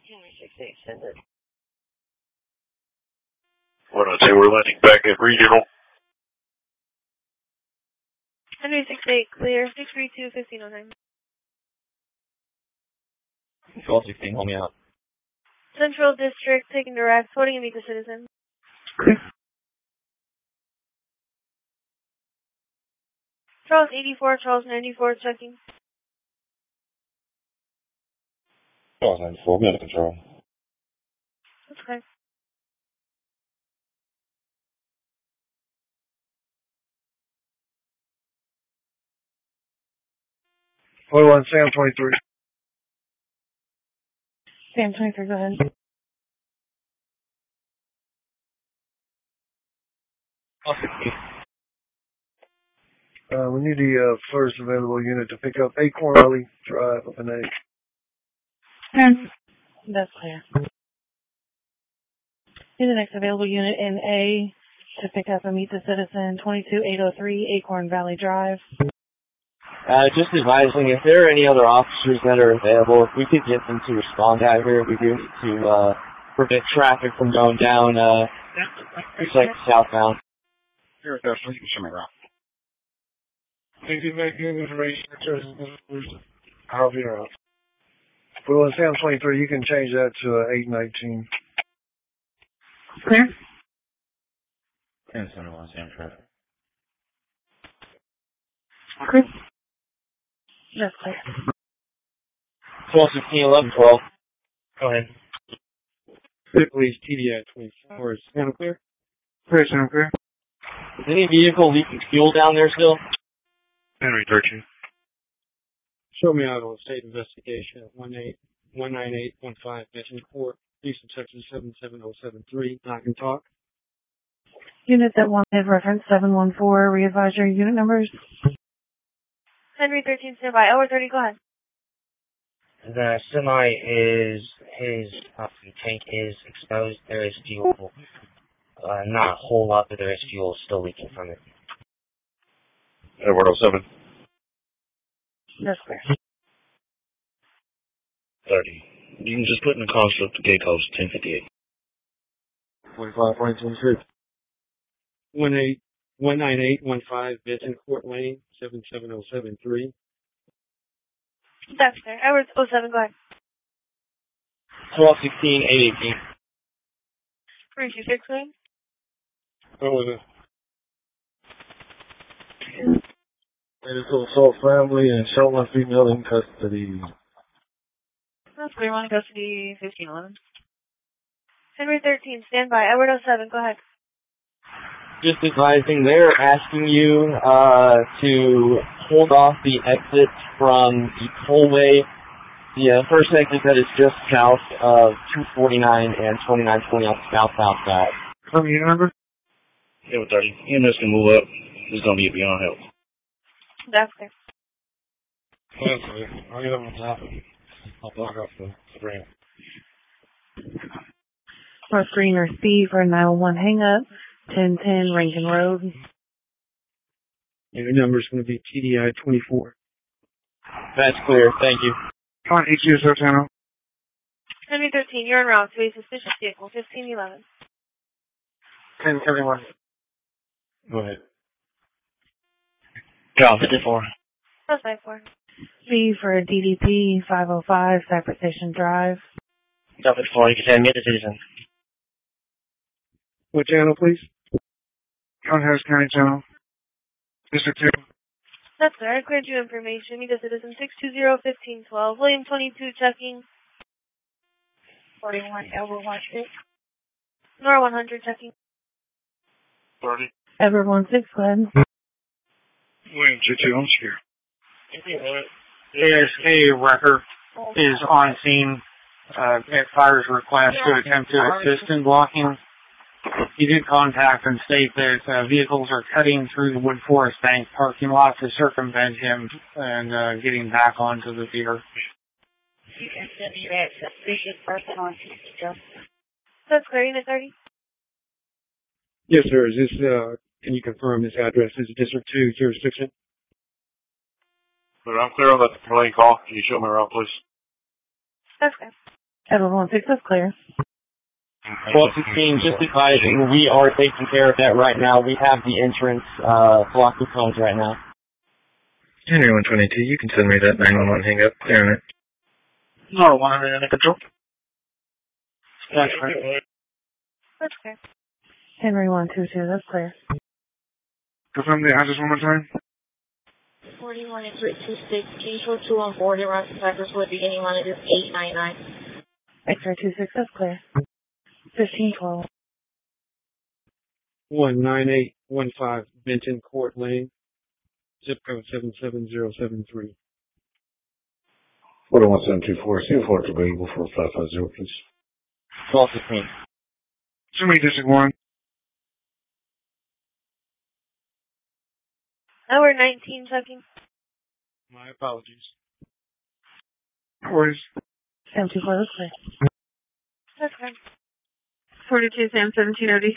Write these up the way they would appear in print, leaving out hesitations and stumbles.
Henry 68, send it. 102, we're landing back at regional. Henry 68, clear. 632, 1509. 1216, hold me out. Central District, taking direct, holding and meet the citizen. Charles 84, Charles 94, checking. Charles 94, be under control. That's okay. Sam 23. Sam 23, go ahead. We need the first available unit to pick up Acorn Valley Drive up in A. That's clear. Here's the next available unit in A to pick up and meet the citizen, 22803 Acorn Valley Drive. Just advising, if there are any other officers that are available, if we could get them to respond out here, we do to prevent traffic from going down, looks like southbound. Here, definitely, you can show me around. Thank you, information. I'll be around. Well, Sam 23, you can change that to 819. Clear? And Sam 1, Sam traffic. Clear? That's clear. 1216, 1112. Go ahead. Please, TDI 24. Is Santa clear? Clear, Santa clear. Is any vehicle leaking fuel down there still? Henry 13. Show me out on state investigation at 19815 Mission Court, Houston, Texas 77073. I can talk. Unit that wanted reference 714, re-advise your unit numbers. Henry 13, standby. Hour 30, go ahead. The semi is, his tank is exposed. There is fuel. Not a whole lot, but there is fuel still leaking from it. Edward 07. That's clear. 30. You can just put in the construct to gate host 1058. 45.26. 19815 Benton Court Lane, 77073. That's clear. Hour 07, go ahead. 1216, 818. 326, go ahead. What was it? Medical assault family and Shelton female in custody. That's clear. One in custody, 1511. Henry 13, standby. Edward 07, go ahead. Just advising, they're asking you to hold off the exit from the tollway, the first exit that is just south of 249 and 2920 on the southbound side. How many number? Edward 30. EMS can move up. It's going to be beyond help. That's clear. I'll get on top. I'll block off the ramp. North Green or C for 911 hang up, 1010 Rankin Road. Your number's going to be TDI 24. That's clear. Thank you. On HU, Santana. Henry 13, you're en route to a suspicious vehicle, 1511. 1071. Go ahead. John 54. That's 54. C for DDP 505 Cypress Station Drive. John 54, you can send me the citizen. What channel, please? John Harris County Channel. District 2. That's clear. I cleared you information. Meet the citizen 620-1512. William 22 checking. 41 Edward 16. Nora 100 checking. 30. Edward 16, go ahead. William 22, I'm scared. ASA wrecker is on scene at fire's request to attempt to assist in blocking. He did contact and state that vehicles are cutting through the Wood Forest Bank parking lot to circumvent him and getting back onto the pier. You can send me that suspicious person on Joe. That's clear. Unit 30. Yes, sir. Is this, can you confirm this address is District 2 jurisdiction? But I'm clear on that plane call. Can you show me around, please? That's clear. Edward 16, that's clear. 1216, just advising, we are taking care of that right now. We have the entrance blocked with phones right now. Henry 122, you can send me that 911 hang up. Clearing it. No, 100 under control. That's clear. That's clear. Henry 122, that's clear. Confirm the address one more time. 41 and 326, change for 214, around Cypress Wood, beginning line is 899. X-ray 26, that's clear. 1512. 19815 Benton Court Lane, zip code 77073. 41724, C4 available for 550, please. 1216. Show me District 1. Hour 19 checking. My apologies. No worries. 724, that's clear. That's clear. 42 Sam 17OD.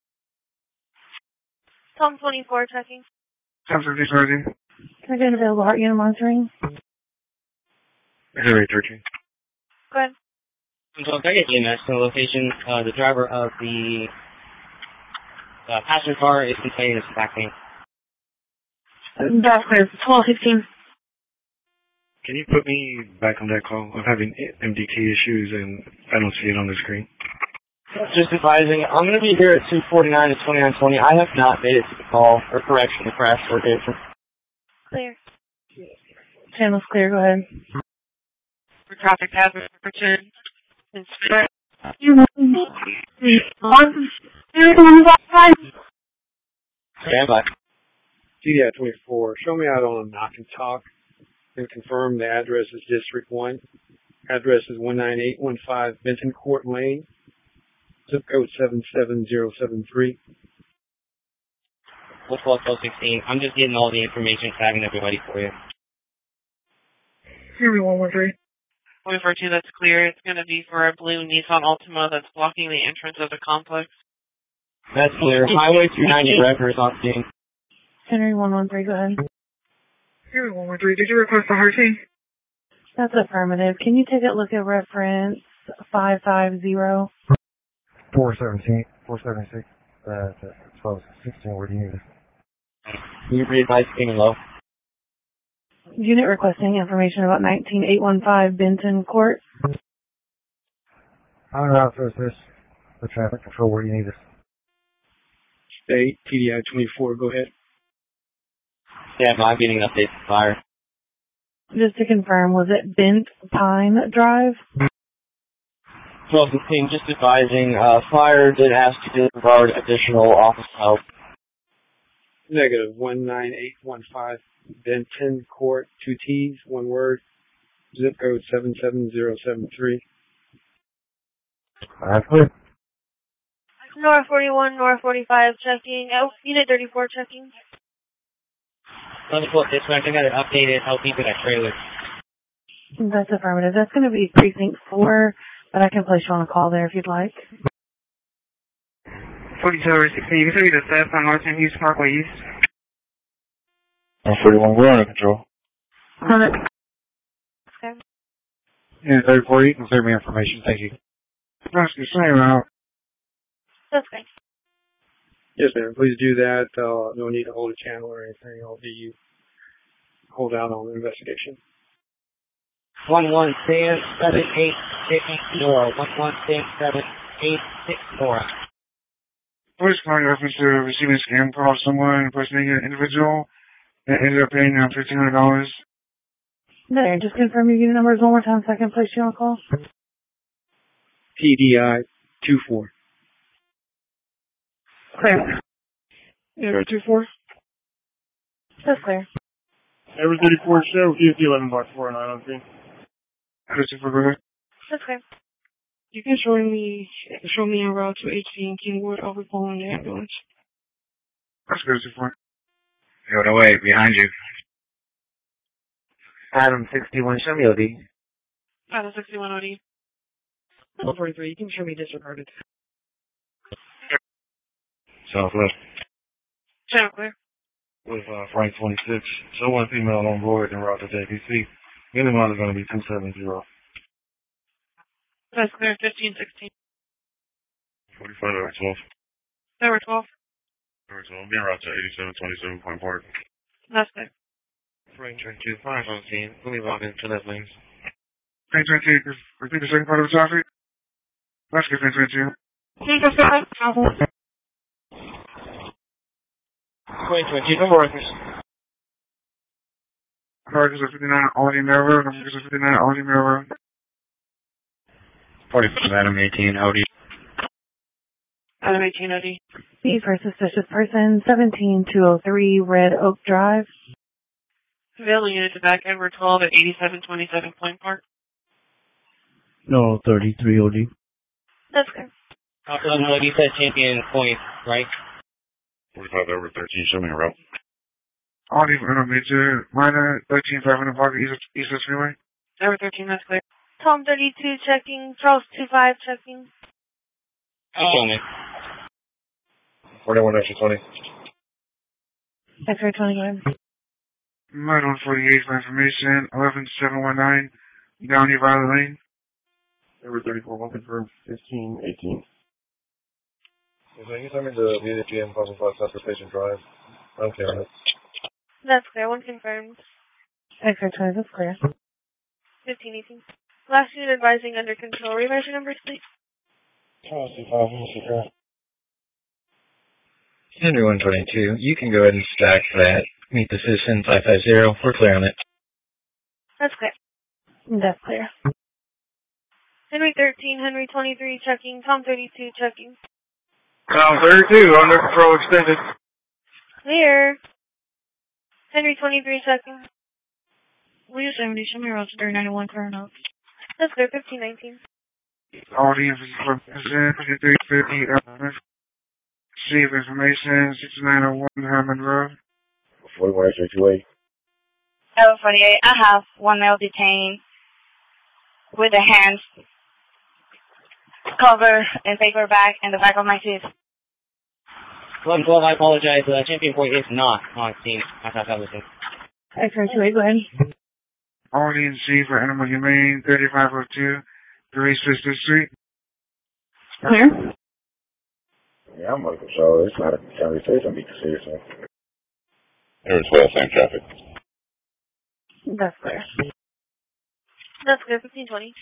Tom 24 checking. 750 charging. Can I get an available heart unit monitoring? Henry 13. Go ahead. So I get EMS to the location. The driver of the passenger car is complaining of back pain. That's clear. 1216. Can you put me back on that call? I'm having MDT issues and I don't see it on the screen. Just advising, I'm going to be here at 249 to 2920. I have not made it to the call, or correction, the crash location. Clear. Channel's clear, go ahead. For traffic hazard return. Stand by. TDI 24, show me out on a knock and talk and confirm the address is District 1. Address is 19815 Benton Court Lane, zip code 77073. What's 1216? I'm just getting all the information, tagging everybody for you. Henry 113. 142, that's clear. It's going to be for a blue Nissan Altima that's blocking the entrance of the complex. That's clear. Highway 290 record is on scene. Henry 113, go ahead. Henry 113, did you request a heart team? That's affirmative. Can you take a look at reference 550? 476. That's 1216. Where do you need it? Can you readvise being low? Unit requesting information about 19815 Benton Court. On route for this. The traffic control, where do you need us? State, TDI 24, go ahead. Yeah, I'm getting an update from fire. Just to confirm, was it Bent Pine Drive? 1216, just advising, fire did ask to provide additional office help. Negative 19815 Benton Court, 2 T's, one word, zip code 77073. That's good. Nora 41, Nora 45 checking. Oh, Unit 34 checking. Let me pull up this one. I think I got an updated LP for that trailer. That's affirmative. That's going to be precinct 4, but I can place you on a call there if you'd like. 42 over 16, you can send me the staff on Northern Hughes Parkway East. 41, we're under control. Okay. Yeah, 34, you can send me information, thank you. That's the same route. That's great. Yes, ma'am. Please do that. No need to hold a channel or anything. I'll be hold out on the investigation. 11-7-8-6-0. 11-7-8-6-4. Police calling reference to receiving a scam call from someone impersonating an individual that ended up paying $1,500. There, just confirm your unit numbers one more time so I can place you on a call. TDI 24. Clear. Yeah, 24. That's clear. Every 34 show, 11 block 4 and 9 on scene. Christopher, go ahead. That's clear. You can show me en route to HC in Kingwood. I'll be calling the ambulance. That's Christopher. Yo, no, wait, behind you. Adam 61, show me OD. Adam 61 OD. 43, you can show me disregarded. Southwest. Channel clear. With Frank 26. Someone female on board and route to JPC. Minimum is going to be 270. That's clear. 1516. 45 over 12. Number 12. Over 12. Being route to 8727 Point Park. That's clear. Ranger 25 on scene. We'll be walking to left lanes. 1022, repeat the second part of the traffic. That's good, 1022. 2020, number records. Cars are 59 Audi Melrose. Cars are 59 Audi Melrose. 45 Adam 18 Audi. Adam 18 OD. B for suspicious person, 17203 Red Oak Drive. Available unit to back Edward 12 at 8727 Point Park. No, 33 OD. That's clear. No, you said Champion Point, right? 45 over 13, show me a route. Audi Major, minor 13500 Park, East West Freeway. Number 13, that's clear. Tom 32 checking. Charles 25 checking. Show me. 41 extra 20. X-ray 20, go ahead. Mud on 48 for information, 11719, Downey Violet Lane. Number 34, one confirmed, 1518. So you tell me the VDGM 505 Transportation Drive. Okay, right. That's clear. One confirmed. X-ray 20, that's clear. 1518. Last unit advising under control. Revise your numbers, please. Charles 25, Henry 122, you can go ahead and stack that. Meet the citizen 550. We're clear on it. That's clear. That's clear. Henry 13, Henry 23 checking. Tom 32 checking. Tom 32, under control extended. Clear. Henry 23 checking. Leo 70, show me route to 391 Crown Oaks. That's clear. 1519. Audi for 5350, receive information, 6901 Herman Road. 41 extra 28. Hello, 48. I have one male detained with the hands covered in paper bag in the back of my seat. 112, I apologize. Champion Point is not on scene. I thought that was it. X-ray 28, go ahead. Audi and C for Animal Humane, 3502, 3 Sister Street. Clear. Yeah, I'm Michael Shaw. It's not a conversation. Be seriously. Number 12, same traffic. That's clear. That's clear. 1520.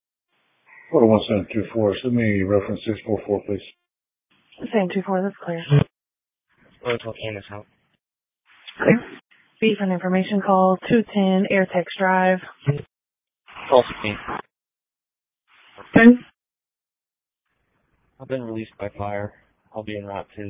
41724. Send me reference 644, please. Same 2-4, that's clear. 112 Candace out. Clear. B for an information call, 210 Airtex Drive. 1216. Okay. I've been released by fire. I'll be en route to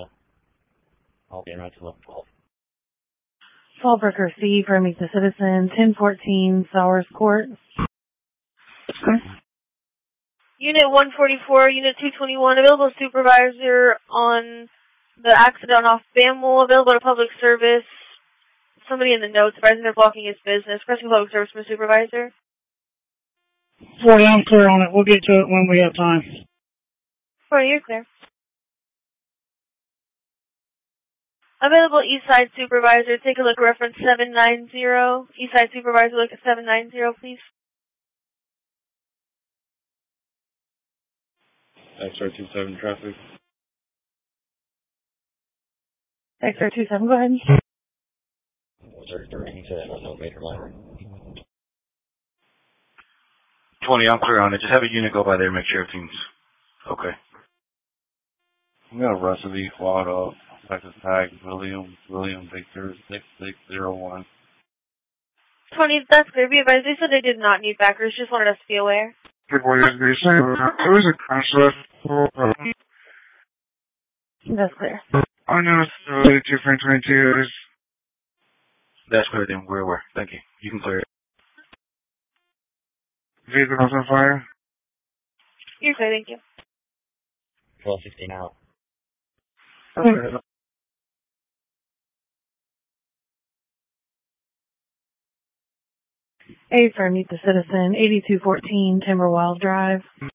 level 12. Fallbreaker C for Meet the Citizen, 1014 Sowers Court. Okay. Unit 144, Unit 221, available supervisor on the accident off Bamwell, available to public service. Somebody in the notes advising they're blocking his business. Pressing public service from the supervisor. 40, I'm clear on it. We'll get to it when we have time. 40, you're clear. Available Eastside supervisor, take a look at reference 790. Eastside supervisor, look at 790, please. XR27 traffic. XR27, go ahead. 13 said no major minor. 20, I'm clear on it. Just have a unit go by there, make sure everything's okay. We got Russell, Quad Texas Tag, William Victor 6601. 20, that's clear. Be advised, they said they did not need backers, just wanted us to be aware. Good boy, as they say, there was a crash. That's clear. I know it's related to Frank 22. That's clear then. We're aware. Thank you. You can clear it. Vehicle was on fire. You're clear, thank you. 1216 out. Okay. A for Meet the Citizen, 8214 Timberwild Drive.